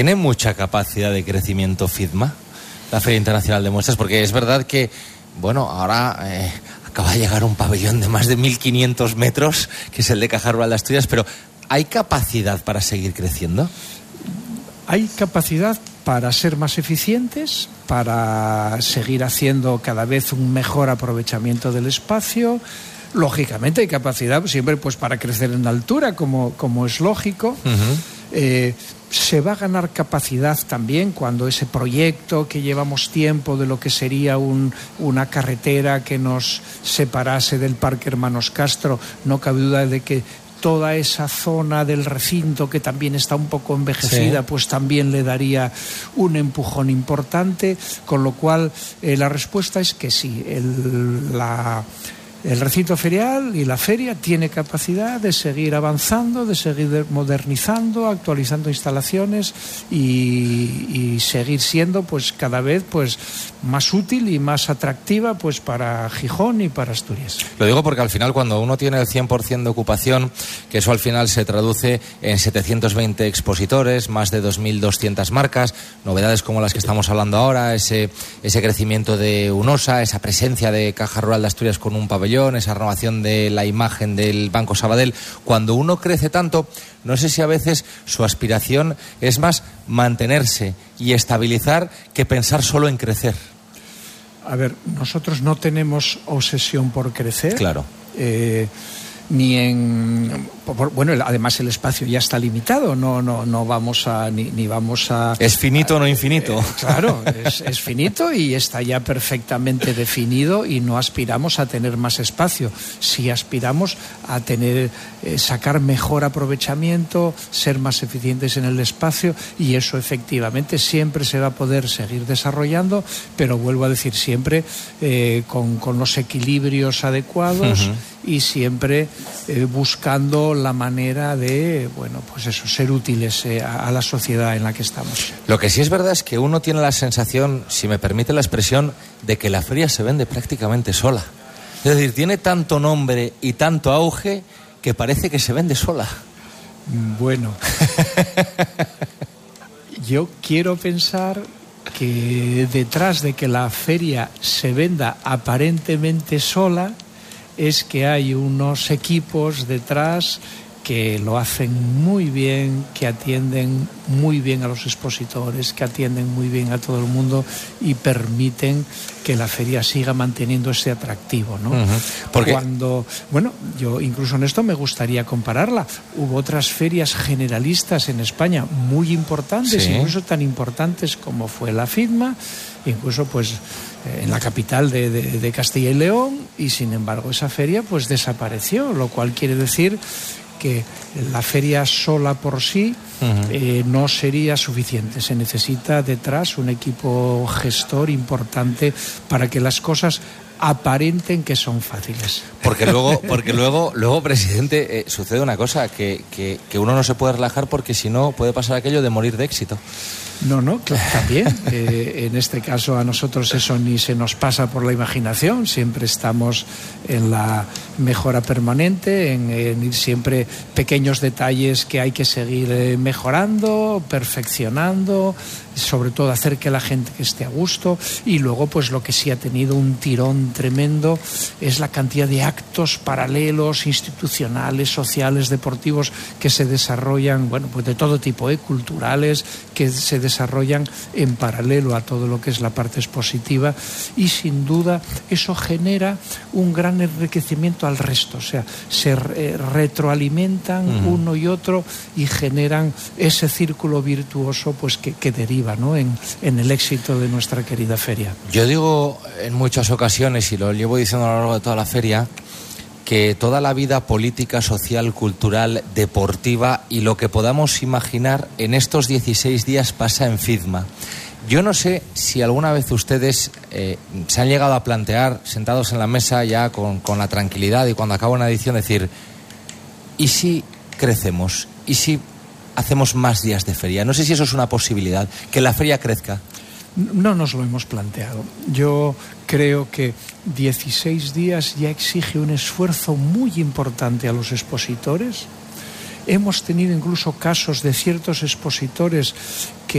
¿Tiene mucha capacidad de crecimiento FIDMA, la Feria Internacional de Muestras? Porque es verdad que, bueno, ahora acaba de llegar un pabellón de más de 1.500 metros, que es el de Caja Rural de Asturias, pero ¿hay capacidad para seguir creciendo? Hay capacidad para ser más eficientes, para seguir haciendo cada vez un mejor aprovechamiento del espacio. Lógicamente hay capacidad siempre pues para crecer en altura, como es lógico. Se va a ganar capacidad también cuando ese proyecto que llevamos tiempo de lo que sería una carretera que nos separase del Parque Hermanos Castro, no cabe duda de que toda esa zona del recinto que también está un poco envejecida, pues también le daría un empujón importante, con lo cual la respuesta es que sí, el recinto ferial y la feria tiene capacidad de seguir avanzando, de seguir modernizando, actualizando instalaciones y seguir siendo pues cada vez pues más útil y más atractiva pues para Gijón y para Asturias. Lo digo porque al final cuando uno tiene el 100% de ocupación, que eso al final se traduce en 720 expositores, más de 2.200 marcas, novedades como las que estamos hablando ahora, ese crecimiento de UNOSA, esa presencia de Caja Rural de Asturias con un pabellón, esa renovación de la imagen del Banco Sabadell. Cuando uno crece tanto, no sé si a veces su aspiración es más mantenerse y estabilizar que pensar solo en crecer. A ver, nosotros no tenemos obsesión por crecer. Claro. Ni en... Bueno, además el espacio ya está limitado, no vamos a... ni vamos a... Es finito, no infinito. Claro, es finito y está ya perfectamente definido y no aspiramos a tener más espacio. Sí aspiramos a sacar mejor aprovechamiento, ser más eficientes en el espacio, y eso efectivamente siempre se va a poder seguir desarrollando, pero vuelvo a decir siempre con los equilibrios adecuados. Y siempre buscando la manera de, bueno, pues eso, ser útiles a la sociedad en la que estamos. Lo que sí es verdad es que uno tiene la sensación, si me permite la expresión, de que la feria se vende prácticamente sola. Es decir, tiene tanto nombre y tanto auge que parece que se vende sola. Bueno, yo quiero pensar que detrás de que la feria se venda aparentemente sola, es que hay unos equipos detrás que lo hacen muy bien, que atienden muy bien a los expositores, que atienden muy bien a todo el mundo y permiten que la feria siga manteniendo ese atractivo, ¿no? Porque bueno, yo incluso en esto me gustaría compararla. Hubo otras ferias generalistas en España muy importantes, incluso tan importantes como fue la FIDMA, incluso pues en la capital de Castilla y León, y sin embargo esa feria pues desapareció, lo cual quiere decir que la feria sola por sí no sería suficiente. Se necesita detrás un equipo gestor importante para que las cosas aparenten que son fáciles. Porque luego presidente, sucede una cosa, que uno no se puede relajar porque si no puede pasar aquello de morir de éxito. No, claro, también. En este caso a nosotros eso ni se nos pasa por la imaginación. Siempre estamos en la mejora permanente, en ir siempre pequeños detalles que hay que seguir mejorando, perfeccionando, sobre todo hacer que la gente esté a gusto. Y luego pues lo que sí ha tenido un tirón tremendo es la cantidad de actos paralelos, institucionales, sociales, deportivos que se desarrollan, bueno, pues de todo tipo, culturales, que se desarrollan en paralelo a todo lo que es la parte expositiva, y sin duda eso genera un gran enriquecimiento al resto, o sea, se retroalimentan uno y otro y generan ese círculo virtuoso pues que deriva, ¿no?, en el éxito de nuestra querida feria. Yo digo en muchas ocasiones, y lo llevo diciendo a lo largo de toda la feria, que toda la vida política, social, cultural, deportiva y lo que podamos imaginar en estos 16 días pasa en FIDMA. Yo no sé si alguna vez ustedes se han llegado a plantear, sentados en la mesa ya con la tranquilidad y cuando acaba una edición, decir, ¿y si crecemos? ¿Y si hacemos más días de feria? No sé si eso es una posibilidad, que la feria crezca. No nos lo hemos planteado. Yo creo que 16 días ya exige un esfuerzo muy importante a los expositores. Hemos tenido incluso casos de ciertos expositores